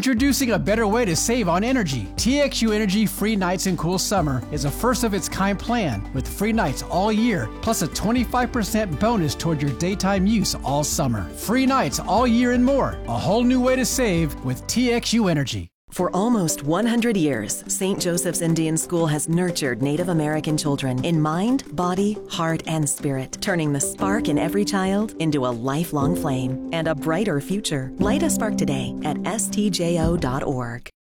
Introducing a better way to save on energy. TXU Energy Free Nights and Cool Summer is a first-of-its-kind plan with free nights all year, plus a 25% bonus toward your daytime use all summer. Free nights all year and more. A whole new way to save with TXU Energy. For almost 100 years, St. Joseph's Indian School has nurtured Native American children in mind, body, heart, and spirit, turning the spark in every child into a lifelong flame and a brighter future. Light a spark today at stjo.org.